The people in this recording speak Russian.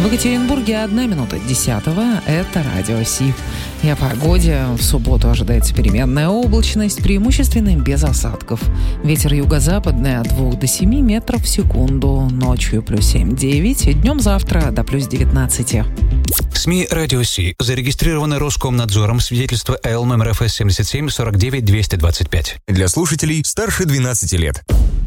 Екатеринбурге 1 минута 10-го. Это Радио Си. И о погоде. В субботу ожидается переменная облачность, преимущественно без осадков. Ветер юго-западный от 2 до 7 метров в секунду. Ночью плюс 7-9, днем завтра до плюс 19. СМИ «Радио Си» зарегистрированы Роскомнадзором, свидетельство Л номер ФС 77 49 225. Для слушателей старше 12 лет.